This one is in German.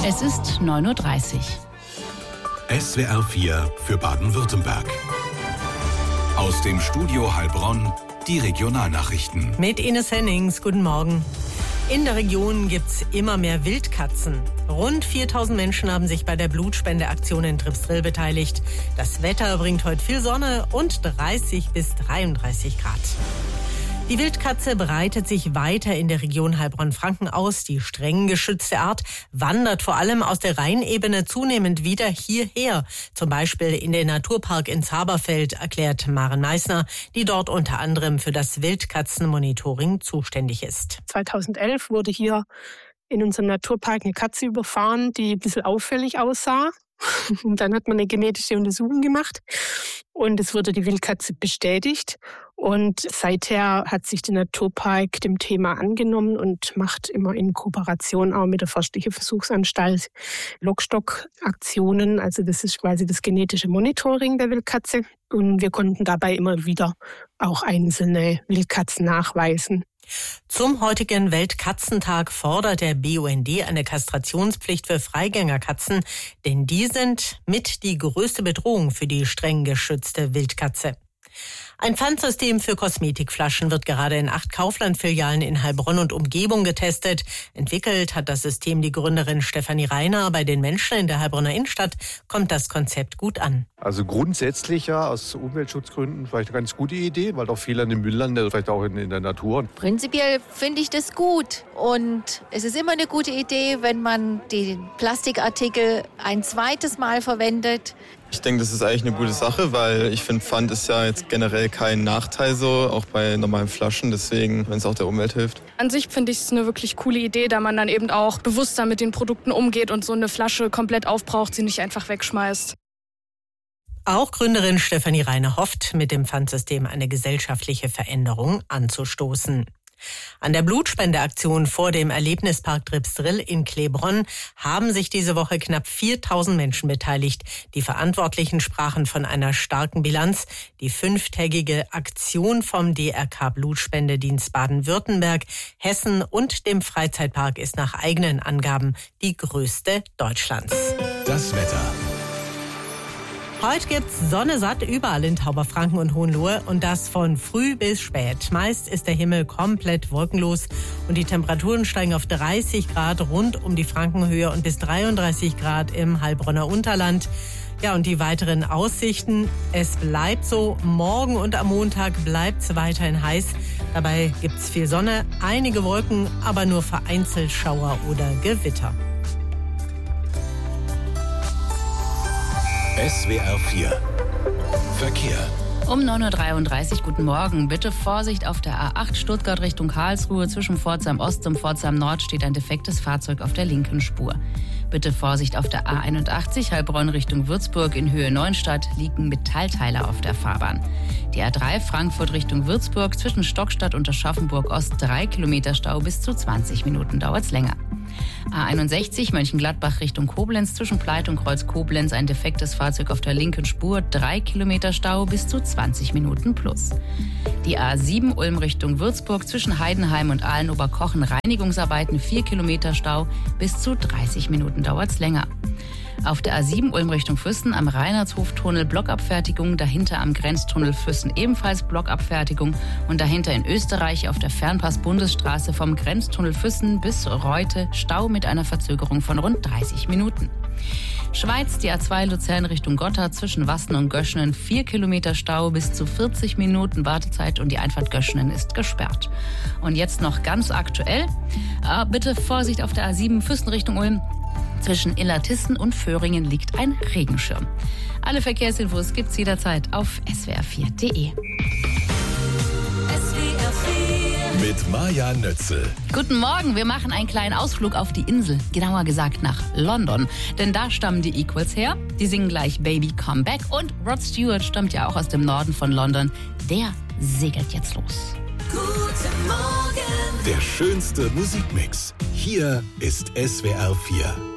Es ist 9:30 Uhr. SWR 4 für Baden-Württemberg. Aus dem Studio Heilbronn die Regionalnachrichten. Mit Ines Hennings, guten Morgen. In der Region gibt's immer mehr Wildkatzen. Rund 4000 Menschen haben sich bei der Blutspendeaktion in Tripsdrill beteiligt. Das Wetter bringt heute viel Sonne und 30 bis 33 Grad. Die Wildkatze breitet sich weiter in der Region Heilbronn-Franken aus. Die streng geschützte Art wandert vor allem aus der Rheinebene zunehmend wieder hierher. Zum Beispiel in den Naturpark in Zaberfeld, erklärt Maren Meissner, die dort unter anderem für das Wildkatzenmonitoring zuständig ist. 2011 wurde hier in unserem Naturpark eine Katze überfahren, die ein bisschen auffällig aussah. Und dann hat man eine genetische Untersuchung gemacht und es wurde die Wildkatze bestätigt. Und seither hat sich der Naturpark dem Thema angenommen und macht immer in Kooperation auch mit der Forstlichen Versuchsanstalt Lockstock-Aktionen. Also das ist quasi das genetische Monitoring der Wildkatze. Und wir konnten dabei immer wieder auch einzelne Wildkatzen nachweisen. Zum heutigen Weltkatzentag fordert der BUND eine Kastrationspflicht für Freigängerkatzen, denn die sind mit die größte Bedrohung für die streng geschützte Wildkatze. Ein Pfandsystem für Kosmetikflaschen wird gerade in 8 Kaufland-Filialen in Heilbronn und Umgebung getestet. Entwickelt hat das System die Gründerin Stefanie Reiner. Bei den Menschen in der Heilbronner Innenstadt kommt das Konzept gut an. Also grundsätzlich ja aus Umweltschutzgründen vielleicht eine ganz gute Idee, weil doch viel an den Müll landet, vielleicht auch in der Natur. Prinzipiell finde ich das gut und es ist immer eine gute Idee, wenn man den Plastikartikel ein zweites Mal verwendet. Ich denke, das ist eigentlich eine gute Sache, weil ich finde, Pfand ist ja jetzt generell kein Nachteil so, auch bei normalen Flaschen, deswegen, wenn es auch der Umwelt hilft. An sich finde ich es eine wirklich coole Idee, da man dann eben auch bewusster mit den Produkten umgeht und so eine Flasche komplett aufbraucht, sie nicht einfach wegschmeißt. Auch Gründerin Stefanie Reiner hofft, mit dem Pfandsystem eine gesellschaftliche Veränderung anzustoßen. An der Blutspendeaktion vor dem Erlebnispark Tripsdrill in Klebronn haben sich diese Woche knapp 4000 Menschen beteiligt. Die Verantwortlichen sprachen von einer starken Bilanz. Die 5-tägige Aktion vom DRK Blutspendedienst Baden-Württemberg, Hessen und dem Freizeitpark ist nach eigenen Angaben die größte Deutschlands. Das Wetter. Heute gibt's Sonne satt überall in Tauberfranken und Hohenlohe und das von früh bis spät. Meist ist der Himmel komplett wolkenlos und die Temperaturen steigen auf 30 Grad rund um die Frankenhöhe und bis 33 Grad im Heilbronner Unterland. Ja, und die weiteren Aussichten, es bleibt so, morgen und am Montag bleibt's weiterhin heiß. Dabei gibt's viel Sonne, einige Wolken, aber nur vereinzelt Schauer oder Gewitter. SWR 4 Verkehr. Um 9:33 Uhr, guten Morgen. Bitte Vorsicht auf der A8 Stuttgart Richtung Karlsruhe. Zwischen Pforzheim Ost und Pforzheim Nord steht ein defektes Fahrzeug auf der linken Spur. Bitte Vorsicht auf der A81 Heilbronn Richtung Würzburg in Höhe Neuenstadt liegen Metallteile auf der Fahrbahn. Die A3 Frankfurt Richtung Würzburg zwischen Stockstadt und Aschaffenburg Ost 3 Kilometer Stau, bis zu 20 Minuten dauert's länger. A61 Mönchengladbach Richtung Koblenz zwischen Pleit und Kreuz Koblenz ein defektes Fahrzeug auf der linken Spur, 3 Kilometer Stau, bis zu 20 Minuten plus. Die A7 Ulm Richtung Würzburg zwischen Heidenheim und Aalen-Oberkochen Reinigungsarbeiten, 4 Kilometer Stau, bis zu 30 Minuten dauert's länger. Auf der A7 Ulm Richtung Füssen am Reinhardshoftunnel Blockabfertigung, dahinter am Grenztunnel Füssen ebenfalls Blockabfertigung und dahinter in Österreich auf der Fernpass-Bundesstraße vom Grenztunnel Füssen bis Reute Stau mit einer Verzögerung von rund 30 Minuten. Schweiz, die A2 Luzern Richtung Gotthard zwischen Wassen und Göschenen, 4 Kilometer Stau, bis zu 40 Minuten Wartezeit und die Einfahrt Göschenen ist gesperrt. Und jetzt noch ganz aktuell, bitte Vorsicht auf der A7 Füssen Richtung Ulm. Zwischen Illertissen und Föhringen liegt ein Regenschirm. Alle Verkehrsinfos gibt's jederzeit auf swr4.de. Mit Maja Nötzel. Guten Morgen, wir machen einen kleinen Ausflug auf die Insel, genauer gesagt nach London. Denn da stammen die Equals her, die singen gleich Baby Come Back und Rod Stewart stammt ja auch aus dem Norden von London. Der segelt jetzt los. Guten Morgen. Der schönste Musikmix. Hier ist SWR 4.